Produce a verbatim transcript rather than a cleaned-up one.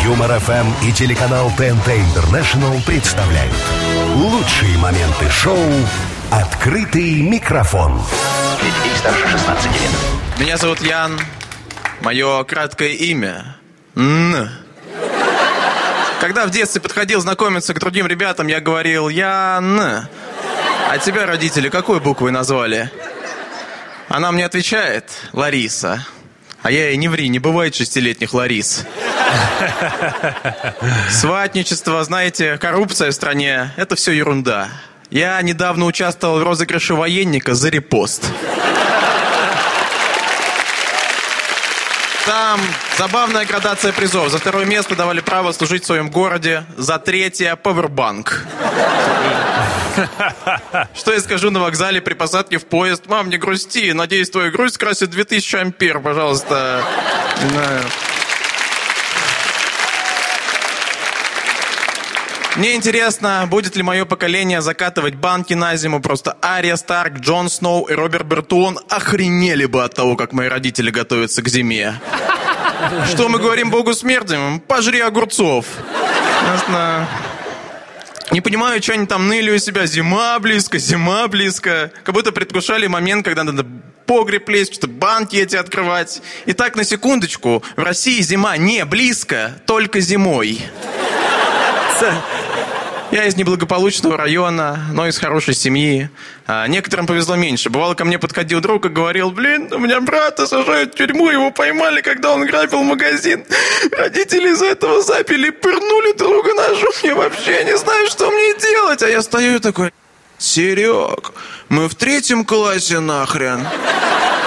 Юмор эф эм и телеканал тэ эн тэ International представляют лучшие моменты шоу «Открытый микрофон». Для детей старше шестнадцати лет. Меня зовут Ян. Мое краткое имя Н. Когда в детстве подходил знакомиться к другим ребятам, я говорил «Ян». А тебя родители какой буквой назвали? Она мне отвечает «Лариса». А я ей: не ври, не бывает шестилетних Ларис. Сватничество, знаете, коррупция в стране – это все ерунда. Я недавно участвовал в розыгрыше военника за репост. Там забавная градация призов. За второе место давали право служить в своем городе. За третье – павербанк. Что я скажу на вокзале при посадке в поезд? Мам, не грусти. Надеюсь, твою грусть красит две тысячи ампер, пожалуйста. Мне интересно, будет ли мое поколение закатывать банки на зиму. Просто Ария Старк, Джон Сноу и Роберт Бертон охренели бы от того, как мои родители готовятся к зиме. Что мы говорим Богу смертным? Пожри огурцов. Ясно. Не понимаю, что они там ныли у себя. Зима близко, зима близко. Как будто предвкушали момент, когда надо погреб лезть, что-то банки эти открывать. И так, на секундочку, в России зима не близко, только зимой. Я из неблагополучного района, но из хорошей семьи. А некоторым повезло меньше. Бывало, ко мне подходил друг и говорил: блин, у меня брата сажают в тюрьму, его поймали, когда он грабил магазин. Родители из-за этого запили, пырнули друга ножом. Я вообще не знаю, что мне делать. А я стою такой: Серег, мы в третьем классе нахрен.